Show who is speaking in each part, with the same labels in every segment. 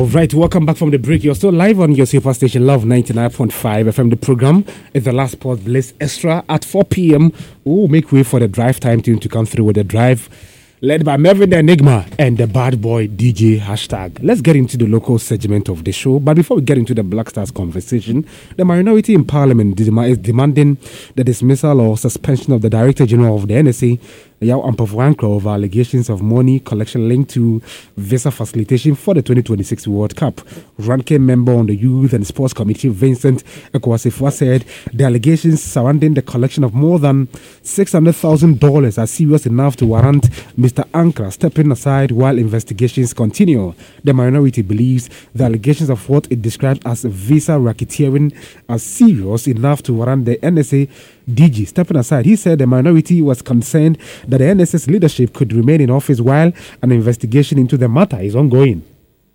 Speaker 1: All right, welcome back from the break. You're still live on your super station, Love 99.5 FM. The program is the Last Port Bliss Extra at 4 p.m. We'll make way for the drive time team to come through with the drive, led by Melvin the Enigma and the bad boy DJ hashtag. Let's get into the local segment of the show. But before we get into the Black Stars conversation, the minority in Parliament is demanding the dismissal or suspension of the Director General of the NSA, Yaw Ampofo-Ankra, of allegations of money collection linked to visa facilitation for the 2026 World Cup. Ranking member on the Youth and Sports Committee, Vincent Ekwasifwa, said the allegations surrounding the collection of more than $600,000 are serious enough to warrant Mr. Ankra stepping aside while investigations continue. The minority believes the allegations of what it described as visa racketeering are serious enough to warrant the NSA DG stepping aside. He said the minority was concerned that the NSS leadership could remain in office while an investigation into the matter is ongoing.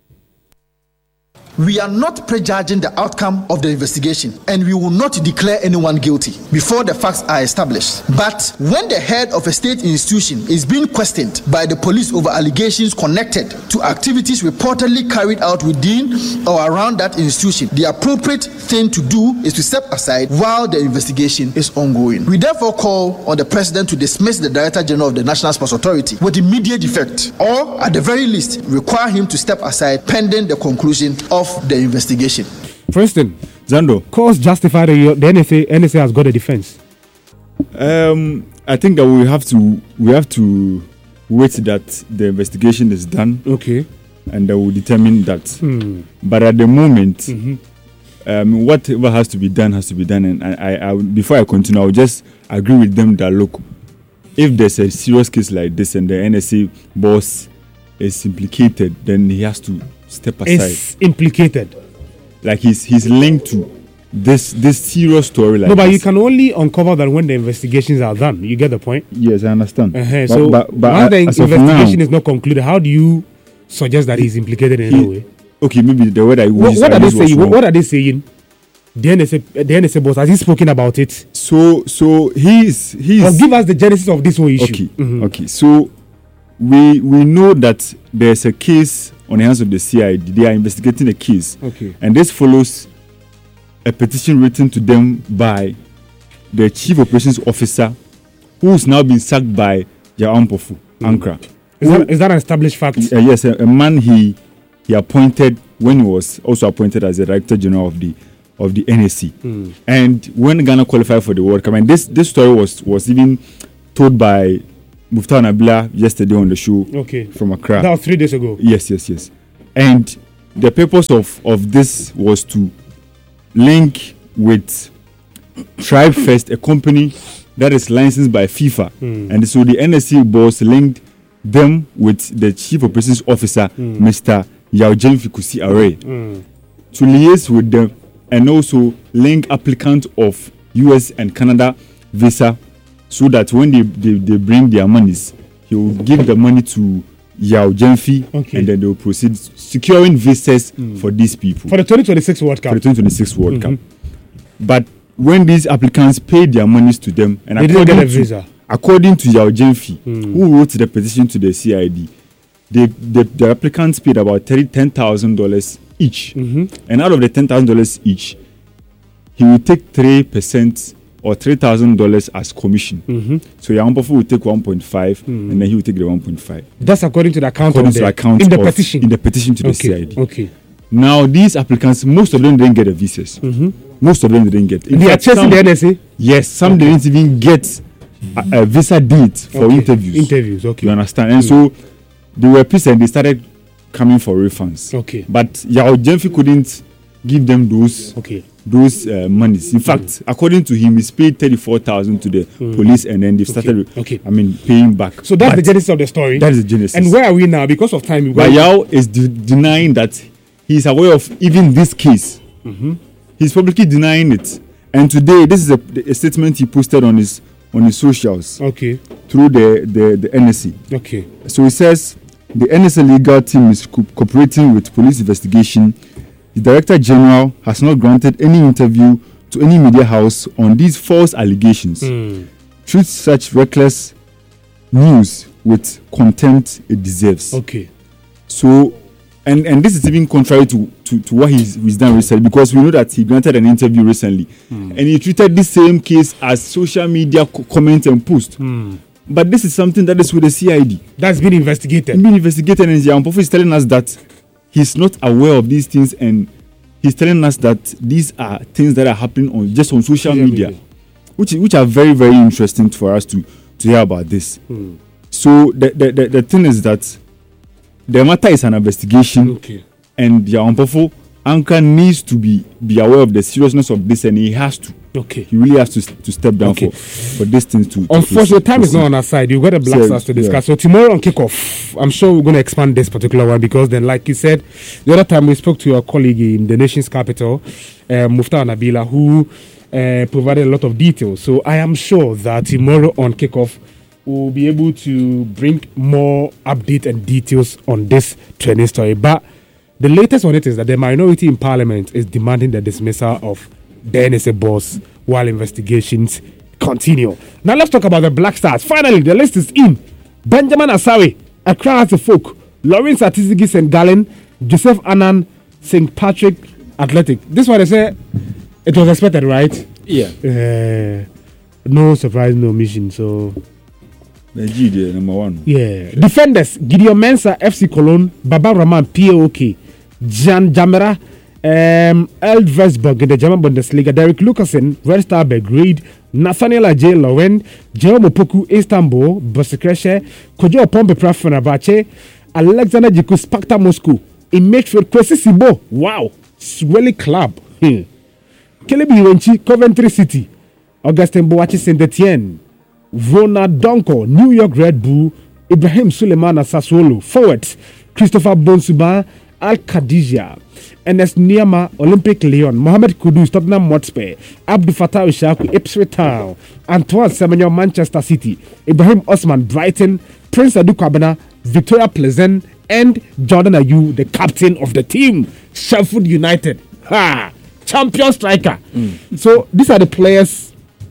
Speaker 2: We are not prejudging the outcome of the investigation, and we will not declare anyone guilty before the facts are established. But when the head of a state institution is being questioned by the police over allegations connected to activities reportedly carried out within or around that institution, the appropriate thing to do is to step aside while the investigation is ongoing. We therefore call on the president to dismiss the Director General of the National Sports Authority with immediate effect, or at the very least require him to step aside pending the conclusion of the investigation.
Speaker 1: Preston,
Speaker 3: Zando,
Speaker 1: cause justified the NSA has got a defense.
Speaker 3: I think that we have to wait that the investigation is done.
Speaker 1: Okay.
Speaker 3: And that will determine that. But at the moment, whatever has to be done has to be done. And I before I continue, I will just agree with them that look, if there's a serious case like this and the NSA boss is implicated, then he has to step aside.
Speaker 1: Is implicated.
Speaker 3: Like he's linked to this serious story. Like
Speaker 1: no, but
Speaker 3: this.
Speaker 1: you can only uncover that when the investigations are done. You get the point?
Speaker 3: Yes, I understand.
Speaker 1: So once the investigation is not concluded, how do you suggest that he's implicated in any way?
Speaker 3: Okay, maybe the word I used.
Speaker 1: What are they saying? What are they saying? The NSA boss, has he spoken about it?
Speaker 3: So he's.
Speaker 1: Or give us the genesis of this whole issue.
Speaker 3: Okay, okay. So we know that there's a case on the hands of the CID. They are investigating a case.
Speaker 1: Okay.
Speaker 3: And this follows a petition written to them by the Chief Operations Officer, who's now been sacked by Yaw Ampofo-Ankra.
Speaker 1: Is that an established fact?
Speaker 3: Yes, a man he appointed when he was also appointed as the Director General of the NSC. And when Ghana qualified for the World Cup, and this story was even told by Muftar Nabila yesterday on the show.
Speaker 1: Okay.
Speaker 3: From Accra.
Speaker 1: That was 3 days ago.
Speaker 3: Yes. And the purpose of this was to link with Tribe First, a company that is licensed by FIFA. And so the NSC boss linked them with the Chief Operations Officer, Mr. Yaw Jenfi Kusi Array, to liaise with them and also link applicants of US and Canada visa, so that when they bring their monies, he will give the money to Yaw Jenfi, and then they will proceed securing visas for these people.
Speaker 1: For the 2026 World Cup.
Speaker 3: For the 2026 World Cup. But when these applicants paid their monies to them, and
Speaker 1: they didn't get a visa.
Speaker 3: According to Yaw Jenfi, who wrote the petition to the CID, the applicants paid about $10,000 each. And out of the $10,000 each, he will take 3% or $3,000 as commission. So Yaw Ampofo will take 1.5 and then he will take the 1.5.
Speaker 1: That's according to the account in the petition.
Speaker 3: In the petition to the CID.
Speaker 1: Okay.
Speaker 3: Now these applicants, most of them didn't get the visas. Most of them didn't get.
Speaker 1: They are chasing the NSA?
Speaker 3: Yes, some didn't even get a visa date for interviews.
Speaker 1: Okay.
Speaker 3: You understand? And so they were pissed and they started coming for refunds.
Speaker 1: Okay.
Speaker 3: But Yaw Jenfi couldn't give them those monies. In fact, according to him, he's paid $34,000 to the police, and then they started paying back.
Speaker 1: So that's the genesis of the story.
Speaker 3: That is the genesis.
Speaker 1: And where are we now? Because of time.
Speaker 3: But Yaw is denying that he's aware of even this case. He's publicly denying it. And today, this is a statement he posted on his socials.
Speaker 1: Okay.
Speaker 3: Through the NSC.
Speaker 1: Okay.
Speaker 3: So he says the NSA legal team is cooperating with police investigation. The Director General has not granted any interview to any media house on these false allegations. Treat such reckless news with contempt it deserves.
Speaker 1: Okay.
Speaker 3: So And this is even contrary to what he's done recently, because we know that he granted an interview recently, and he treated this same case as social media comments and posts. But this is something that is with the CID.
Speaker 1: That's been investigated.
Speaker 3: And Yaw Ampofo is telling us that he's not aware of these things, and he's telling us that these are things that are happening on social media, which are very, very interesting for us to hear about this. So the thing is that the matter is an investigation, and Yaw Ampofo Anchor needs to be aware of the seriousness of this, and he has to. He really has to step down for these things to.
Speaker 1: Unfortunately, time is not on our side. You've got the Black Stars to discuss. So tomorrow on kickoff, I'm sure we're going to expand this particular one, because then, like you said, the other time we spoke to your colleague in the nation's capital, Mufta Nabila, who provided a lot of details. So I am sure that tomorrow on kickoff, we'll be able to bring more update and details on this training story. But the latest on it is that the minority in parliament is demanding the dismissal of the NSA boss while investigations continue. Now let's talk about the Black Stars. Finally, the list is in. Benjamin Asawe, Accra Hearts of Folk, Lawrence Atizigi St. Gallen, Joseph Annan, St. Patrick Athletic. This one, they say it was expected, right?
Speaker 3: Yeah.
Speaker 1: No surprise, no mission. So
Speaker 3: Nigeria, number one.
Speaker 1: Yeah. Defenders, Gideon Mensah, FC Cologne, Baba Rahman, PAOK, Jan Jamera, Eldresburg in the German Bundesliga, Derek Lucasen, Red Star Belgrade, Nathaniel Ajay Lowen, Jerome Opoku, Istanbul, Bosekreshe, Kojo Pompe Praf Fenerbahce, Alexander Jiku, Sparta Moscow, in midfield, Kwesi Sibo, wow, Swelly Club, Kelebi Iwenchi, Coventry City, Augustin Boachi Saint-Etienne, Ronald Donko, New York Red Bull, Ibrahim Suleiman Sassuolo, forwards, Christopher Bonsuba, Al Khadija, Ernest Niama, Olympic Lyon, Mohamed Kudus, Tottenham Hotspur, Abdul Fattah Ishaku, Ipswich Town, Antoine Semenyo, Manchester City, Ibrahim Osman, Brighton, Prince Adu Kwabena, Victoria Pleasant, and Jordan Ayew, the captain of the team, Sheffield United. Champion striker. So these are the players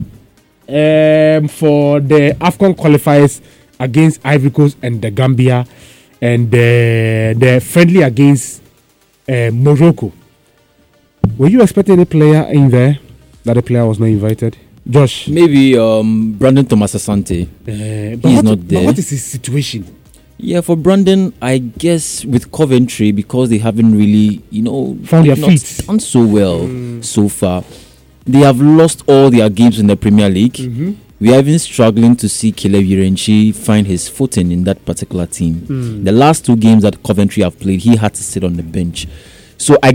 Speaker 1: for the AFCON qualifiers against Ivory Coast and the Gambia, and the friendly against Morocco. Were you expecting any player in there that the player was not invited? Josh?
Speaker 4: Maybe Brandon Thomas Asante. He's not there.
Speaker 1: But what is his situation?
Speaker 4: Yeah, for Brandon, I guess with Coventry, because they haven't really,
Speaker 1: found their feet,
Speaker 4: done so well so far. They have lost all their games in the Premier League. We are even struggling to see Caleb Irenchi find his footing in that particular team. The last two games that Coventry have played, he had to sit on the bench. So I